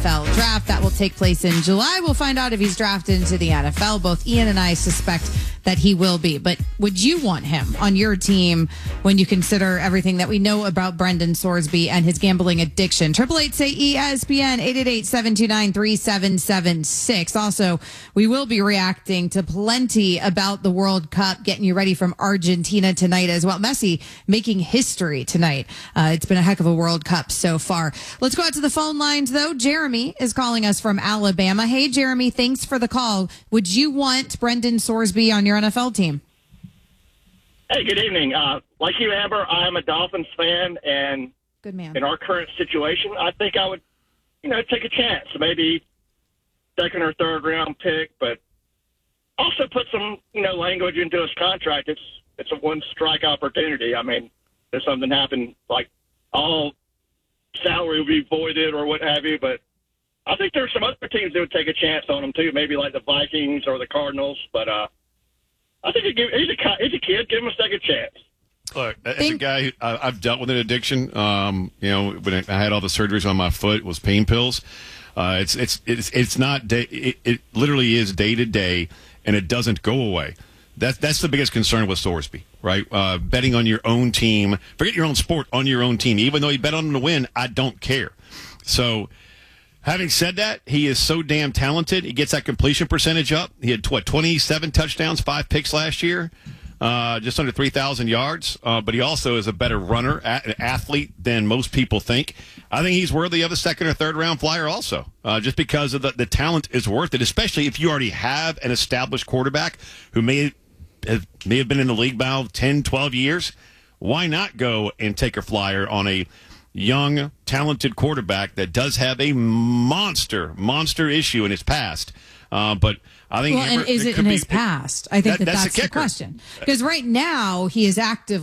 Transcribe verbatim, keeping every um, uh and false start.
F L draft that will take place in July. We'll find out if he's drafted into the N F L. Both Ian and I suspect that he will be. But would you want him on your team when you consider everything that we know about Brendan Sorsby and his gambling addiction? Triple eight say E S P N, eight eight eight, seven two nine, three seven seven six. Also, we will be reacting to plenty about the World Cup, getting you ready from Argentina tonight as well. Messi making history tonight. Uh, it's been a heck of a World Cup so far. Let's go out to the phone lines, though. Jeremy is calling us from Alabama. Hey, Jeremy, thanks for the call. Would you want Brendan Sorsby on your N F L team? Hey, good evening. Uh, like you, Amber, I'm a Dolphins fan, and good man. In our current situation, I think I would, you know, take a chance. Maybe second or third round pick, but also put some, you know, language into his contract. It's it's a one strike opportunity. I mean, if something happened, like all salary would be voided or what have you. But I think there's some other teams that would take a chance on him too. Maybe like the Vikings or the Cardinals. But uh, I think he's a, he's a kid. Give him a second chance. Look, as a guy, who, I've dealt with an addiction. Um, you know, when I had all the surgeries on my foot, it was pain pills. Uh, it's it's it's it's not day, it, it literally is day to day, and it doesn't go away. That's that's the biggest concern with Sorsby, right? Uh, betting on your own team, forget your own sport, on your own team. Even though you bet on him to win, I don't care. So, having said that, he is so damn talented. He gets that completion percentage up. He had what twenty-seven touchdowns, five picks last year. Uh, just under three thousand yards, uh, but he also is a better runner, a- an athlete than most people think. I think he's worthy of a second or third round flyer also, uh, just because of the, the talent is worth it, especially if you already have an established quarterback who may have, may have been in the league about ten, twelve years. Why not go and take a flyer on a young, talented quarterback that does have a monster, monster issue in his past? Uh, but I think, well, and is it, it in his be, past? I think that, that that's, that's the, the question. Because right now he is active.